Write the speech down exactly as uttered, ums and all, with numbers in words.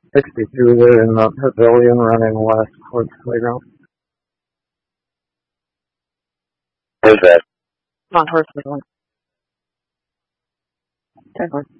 sixty-two there in the pavilion running west towards the playground. Where's that? On Horse Pavilion. Okay.